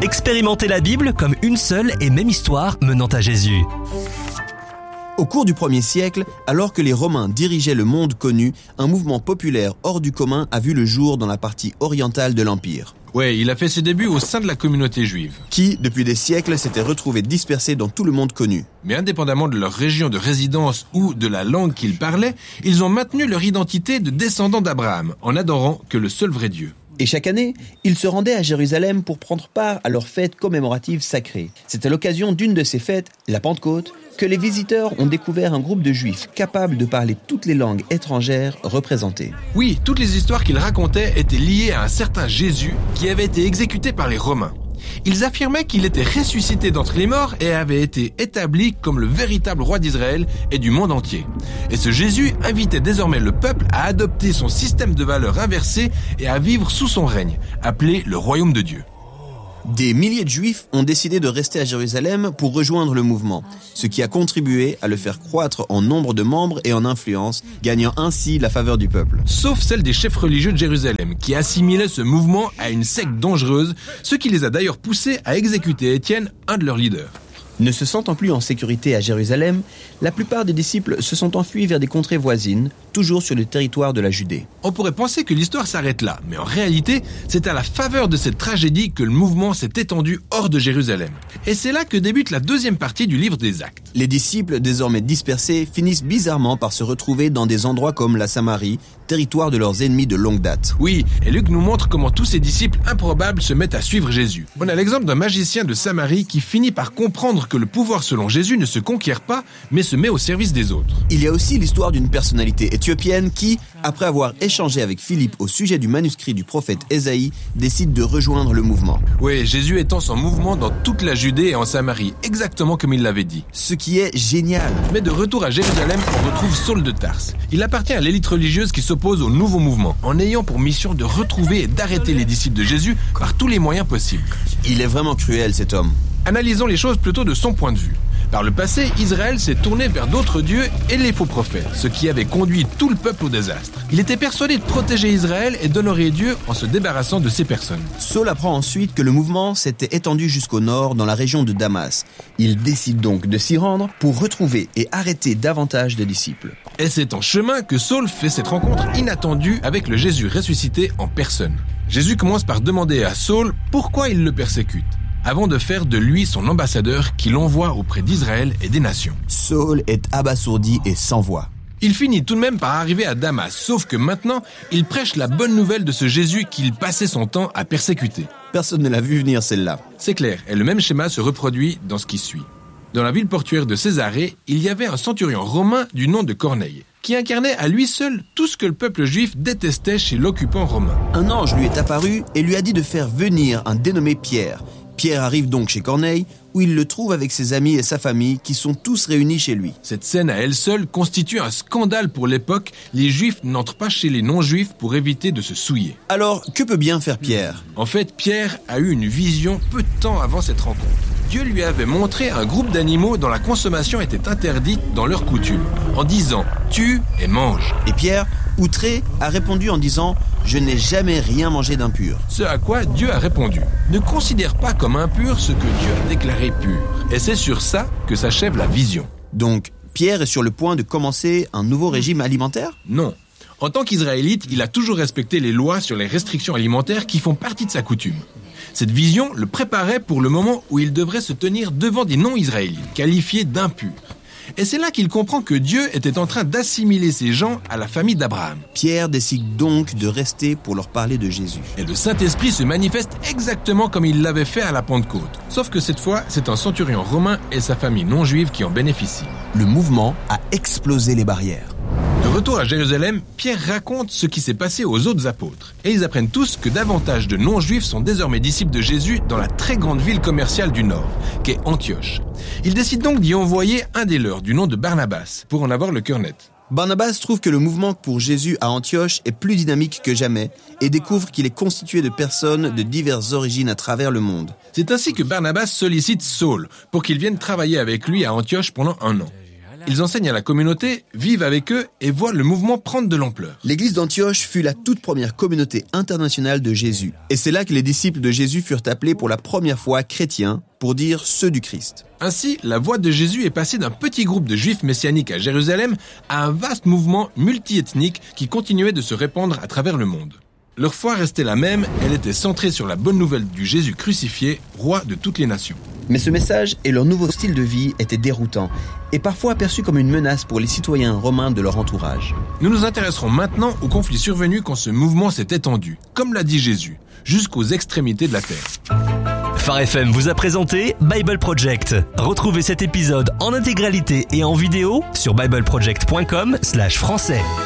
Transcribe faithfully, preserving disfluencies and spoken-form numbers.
Expérimentez la Bible comme une seule et même histoire menant à Jésus. Au cours du premier siècle, alors que les Romains dirigeaient le monde connu, un mouvement populaire hors du commun a vu le jour dans la partie orientale de l'Empire. Ouais, il a fait ses débuts au sein de la communauté juive. Qui, depuis des siècles, s'était retrouvé dispersés dans tout le monde connu. Mais indépendamment de leur région de résidence ou de la langue qu'ils parlaient, ils ont maintenu leur identité de descendants d'Abraham, en adorant que le seul vrai Dieu. Et chaque année, ils se rendaient à Jérusalem pour prendre part à leur fête commémorative sacrée. C'est à l'occasion d'une de ces fêtes, la Pentecôte, que les visiteurs ont découvert un groupe de juifs capables de parler toutes les langues étrangères représentées. Oui, toutes les histoires qu'ils racontaient étaient liées à un certain Jésus qui avait été exécuté par les Romains. Ils affirmaient qu'il était ressuscité d'entre les morts et avait été établi comme le véritable roi d'Israël et du monde entier. Et ce Jésus invitait désormais le peuple à adopter son système de valeurs inversé et à vivre sous son règne, appelé le royaume de Dieu. Des milliers de juifs ont décidé de rester à Jérusalem pour rejoindre le mouvement, ce qui a contribué à le faire croître en nombre de membres et en influence, gagnant ainsi la faveur du peuple. Sauf celle des chefs religieux de Jérusalem, qui assimilaient ce mouvement à une secte dangereuse, ce qui les a d'ailleurs poussés à exécuter Étienne, un de leurs leaders. Ne se sentant plus en sécurité à Jérusalem, la plupart des disciples se sont enfuis vers des contrées voisines, toujours sur le territoire de la Judée. On pourrait penser que l'histoire s'arrête là, mais en réalité, c'est à la faveur de cette tragédie que le mouvement s'est étendu hors de Jérusalem. Et c'est là que débute la deuxième partie du livre des Actes. Les disciples, désormais dispersés, finissent bizarrement par se retrouver dans des endroits comme la Samarie, territoire de leurs ennemis de longue date. Oui, et Luc nous montre comment tous ces disciples improbables se mettent à suivre Jésus. On a l'exemple d'un magicien de Samarie qui finit par comprendre que le pouvoir selon Jésus ne se conquiert pas, mais se met au service des autres. Il y a aussi l'histoire d'une personnalité éthiopienne qui, après avoir échangé avec Philippe au sujet du manuscrit du prophète Ésaïe, décide de rejoindre le mouvement. Oui, Jésus étend son mouvement dans toute la Judée et en Samarie, exactement comme il l'avait dit. Ce qui est génial. Mais de retour à Jérusalem, on retrouve Saul de Tarse. Il appartient à l'élite religieuse qui s'oppose au nouveau mouvement, en ayant pour mission de retrouver et d'arrêter les disciples de Jésus par tous les moyens possibles. Il est vraiment cruel, cet homme. Analysons les choses plutôt de son point de vue. Par le passé, Israël s'est tourné vers d'autres dieux et les faux prophètes, ce qui avait conduit tout le peuple au désastre. Il était persuadé de protéger Israël et d'honorer Dieu en se débarrassant de ces personnes. Saul apprend ensuite que le mouvement s'était étendu jusqu'au nord, dans la région de Damas. Il décide donc de s'y rendre pour retrouver et arrêter davantage de disciples. Et c'est en chemin que Saul fait cette rencontre inattendue avec le Jésus ressuscité en personne. Jésus commence par demander à Saul pourquoi il le persécute, avant de faire de lui son ambassadeur qui l'envoie auprès d'Israël et des nations. Saul est abasourdi et sans voix. Il finit tout de même par arriver à Damas, sauf que maintenant, il prêche la bonne nouvelle de ce Jésus qu'il passait son temps à persécuter. Personne ne l'a vu venir celle-là. C'est clair, et le même schéma se reproduit dans ce qui suit. Dans la ville portuaire de Césarée, il y avait un centurion romain du nom de Corneille, qui incarnait à lui seul tout ce que le peuple juif détestait chez l'occupant romain. Un ange lui est apparu et lui a dit de faire venir un dénommé Pierre. Pierre arrive donc chez Corneille, où il le trouve avec ses amis et sa famille, qui sont tous réunis chez lui. Cette scène à elle seule constitue un scandale pour l'époque. Les juifs n'entrent pas chez les non-juifs pour éviter de se souiller. Alors, que peut bien faire Pierre ? En fait, Pierre a eu une vision peu de temps avant cette rencontre. Dieu lui avait montré un groupe d'animaux dont la consommation était interdite dans leurs coutumes, en disant « tue et mange ». Et Pierre, outré, a répondu en disant « je n'ai jamais rien mangé d'impur ». Ce à quoi Dieu a répondu « ne considère pas comme impur ce que Dieu a déclaré pur ». Et c'est sur ça que s'achève la vision. Donc, Pierre est sur le point de commencer un nouveau régime alimentaire ? Non. En tant qu'Israélite, il a toujours respecté les lois sur les restrictions alimentaires qui font partie de sa coutume. Cette vision le préparait pour le moment où il devrait se tenir devant des non-israélites, qualifiés d'impurs. Et c'est là qu'il comprend que Dieu était en train d'assimiler ces gens à la famille d'Abraham. Pierre décide donc de rester pour leur parler de Jésus. Et le Saint-Esprit se manifeste exactement comme il l'avait fait à la Pentecôte. Sauf que cette fois, c'est un centurion romain et sa famille non juive qui en bénéficient. Le mouvement a explosé les barrières. De retour à Jérusalem, Pierre raconte ce qui s'est passé aux autres apôtres. Et ils apprennent tous que davantage de non-juifs sont désormais disciples de Jésus dans la très grande ville commerciale du Nord, qu'est Antioche. Ils décident donc d'y envoyer un des leurs, du nom de Barnabas, pour en avoir le cœur net. Barnabas trouve que le mouvement pour Jésus à Antioche est plus dynamique que jamais et découvre qu'il est constitué de personnes de diverses origines à travers le monde. C'est ainsi que Barnabas sollicite Saul pour qu'il vienne travailler avec lui à Antioche pendant un an. Ils enseignent à la communauté, vivent avec eux et voient le mouvement prendre de l'ampleur. L'église d'Antioche fut la toute première communauté internationale de Jésus. Et c'est là que les disciples de Jésus furent appelés pour la première fois chrétiens, pour dire ceux du Christ. Ainsi, la voix de Jésus est passée d'un petit groupe de juifs messianiques à Jérusalem à un vaste mouvement multiethnique qui continuait de se répandre à travers le monde. Leur foi restait la même, elle était centrée sur la bonne nouvelle du Jésus crucifié, roi de toutes les nations. Mais ce message et leur nouveau style de vie étaient déroutants et parfois perçus comme une menace pour les citoyens romains de leur entourage. Nous nous intéresserons maintenant au conflit survenu quand ce mouvement s'est étendu, comme l'a dit Jésus, jusqu'aux extrémités de la terre. Phare F M vous a présenté Bible Project. Retrouvez cet épisode en intégralité et en vidéo sur bible project point com slash français.